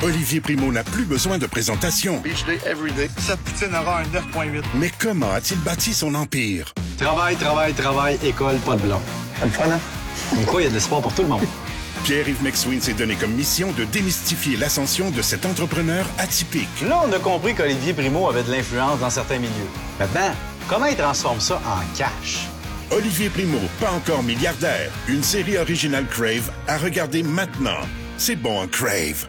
Olivier Primo n'a plus besoin de présentation. Beach day, everyday. Cette poutine aura un 9.8. Mais comment a-t-il bâti son empire? Travail, école, pas de blanc. C'est le fun, hein? Comme quoi, il y a de l'espoir pour tout le monde. Pierre-Yves McSween s'est donné comme mission de démystifier l'ascension de cet entrepreneur atypique. Là, on a compris qu'Olivier Primo avait de l'influence dans certains milieux. Maintenant, comment il transforme ça en cash? Olivier Primo, pas encore milliardaire. Une série originale Crave à regarder maintenant. C'est bon, Crave.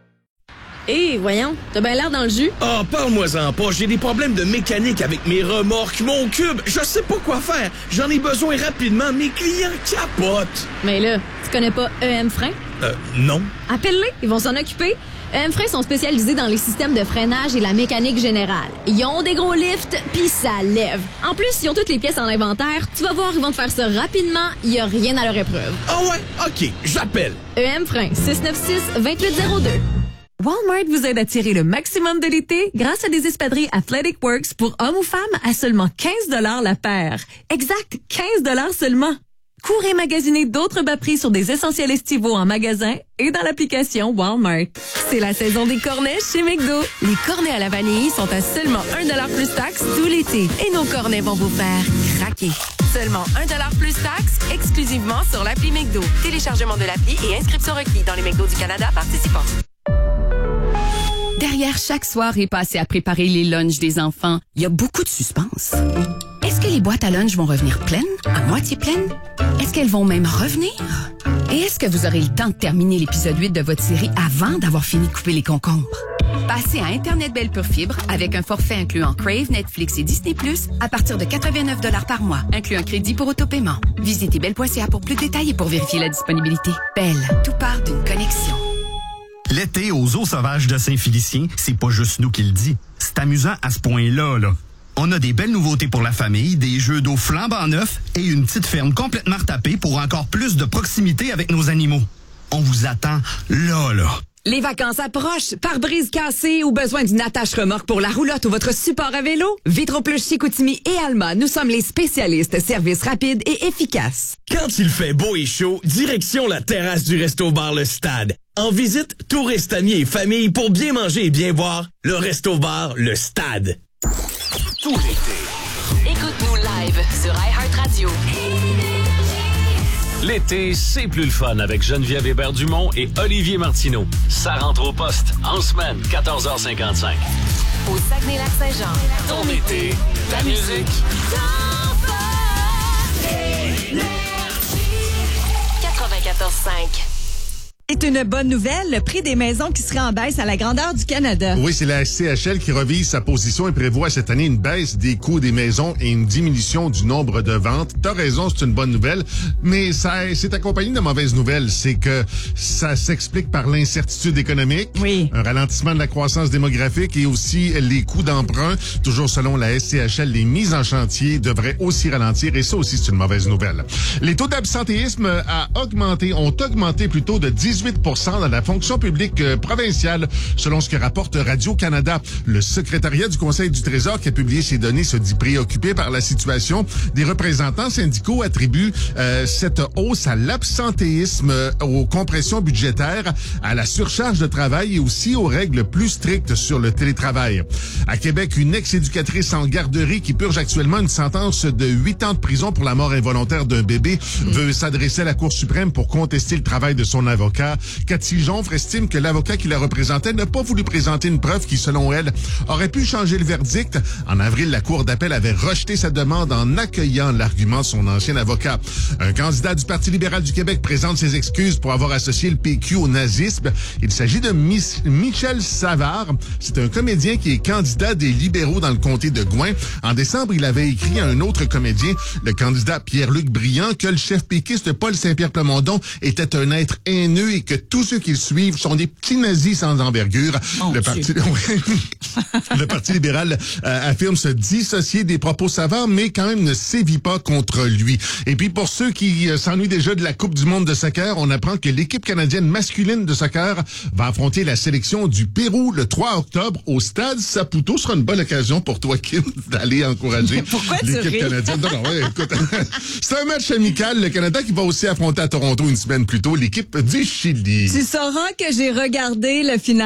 Hé, voyons, t'as bien l'air dans le jus. Ah, parle-moi-en pas, j'ai des problèmes de mécanique avec mes remorques, mon cube, je sais pas quoi faire. J'en ai besoin rapidement, mes clients capotent. Mais là, tu connais pas EM Frein? Non. Appelle-les, ils vont s'en occuper. EM Frein sont spécialisés dans les systèmes de freinage et la mécanique générale. Ils ont des gros lifts, pis ça lève. En plus, ils ont toutes les pièces en inventaire. Tu vas voir, ils vont te faire ça rapidement. Il y a rien à leur épreuve. Ah ouais? OK, j'appelle. EM Frein, 696-2802. Walmart vous aide à tirer le maximum de l'été grâce à des espadrilles Athletic Works pour hommes ou femmes à seulement 15 $ la paire. Exact, 15 $ seulement. Courez magasiner d'autres bas prix sur des essentiels estivaux en magasin et dans l'application Walmart. C'est la saison des cornets chez McDo. Les cornets à la vanille sont à seulement 1 $ plus taxes tout l'été. Et nos cornets vont vous faire craquer. Seulement 1 $ plus taxes, exclusivement sur l'appli McDo. Téléchargement de l'appli et inscription requis dans les McDo du Canada participants. Derrière chaque soirée passée à préparer les lunchs des enfants, il y a beaucoup de suspense. Est-ce que les boîtes à lunch vont revenir pleines? À moitié pleines? Est-ce qu'elles vont même revenir? Et est-ce que vous aurez le temps de terminer l'épisode 8 de votre série avant d'avoir fini de couper les concombres? Passez à Internet Belle Pure Fibre avec un forfait incluant Crave, Netflix et Disney+, à partir de 89 $ par mois, inclus un crédit pour autopaiement. Visitez belle.ca pour plus de détails et pour vérifier la disponibilité. Belle, tout part d'une connexion. L'été aux eaux sauvages de Saint-Félicien, c'est pas juste nous qui le dit. C'est amusant à ce point-là, là. On a des belles nouveautés pour la famille, des jeux d'eau flambant neufs et une petite ferme complètement retapée pour encore plus de proximité avec nos animaux. On vous attend là. Les vacances approchent. Pare-brise cassé ou besoin d'une attache remorque pour la roulotte ou votre support à vélo? Vitroplush Chicoutimi et Alma, nous sommes les spécialistes. Service rapide et efficace. Quand il fait beau et chaud, direction la terrasse du Resto-Bar Le Stade. En visite, touristes, amis et famille pour bien manger et bien boire. Le Resto-Bar Le Stade. Tout l'été. Écoute-nous live sur iHeartRadio. L'été, c'est plus le fun avec Geneviève Hébert-Dumont et Olivier Martineau. Ça rentre au poste en semaine, 14h55. Au Saguenay-Lac-Saint-Jean. Ton été, ta musique. 94.5. C'est une bonne nouvelle, le prix des maisons qui serait en baisse à la grandeur du Canada. Oui, c'est la CHL qui revise sa position et prévoit cette année une baisse des coûts des maisons et une diminution du nombre de ventes. T'as raison, c'est une bonne nouvelle, mais c'est accompagné de mauvaises nouvelles. C'est que ça s'explique par l'incertitude économique, un ralentissement de la croissance démographique et aussi les coûts d'emprunt. Toujours selon la SCHL, les mises en chantier devraient aussi ralentir et ça aussi, c'est une mauvaise nouvelle. Les taux d'absentéisme ont augmenté plutôt de 18% dans la fonction publique provinciale, selon ce que rapporte Radio-Canada. Le secrétariat du Conseil du Trésor qui a publié ces données se dit préoccupé par la situation. Des représentants syndicaux attribuent cette hausse à l'absentéisme, aux compressions budgétaires, à la surcharge de travail et aussi aux règles plus strictes sur le télétravail. À Québec, une ex-éducatrice en garderie qui purge actuellement une sentence de 8 ans de prison pour la mort involontaire d'un bébé veut s'adresser à la Cour suprême pour contester le travail de son avocat. Cathy Jonfre estime que l'avocat qui la représentait n'a pas voulu présenter une preuve qui, selon elle, aurait pu changer le verdict. En avril, la Cour d'appel avait rejeté sa demande en accueillant l'argument de son ancien avocat. Un candidat du Parti libéral du Québec présente ses excuses pour avoir associé le PQ au nazisme. Il s'agit de Michel Savard. C'est un comédien qui est candidat des libéraux dans le comté de Gouin. En décembre, il avait écrit à un autre comédien, le candidat Pierre-Luc Briand, que le chef péquiste Paul Saint-Pierre Plamondon était un être haineux et que tous ceux qui le suivent sont des petits nazis sans envergure. Le Parti libéral affirme se dissocier des propos savants, mais quand même ne sévit pas contre lui. Et puis pour ceux qui s'ennuient déjà de la Coupe du monde de soccer, on apprend que l'équipe canadienne masculine de soccer va affronter la sélection du Pérou le 3 octobre au stade Saputo. Ce sera une bonne occasion pour toi, Kim, d'aller encourager l'équipe canadienne. Écoute, c'est un match amical. Le Canada qui va aussi affronter à Toronto une semaine plus tôt l'équipe du Chili. Tu sauras que j'ai regardé le final.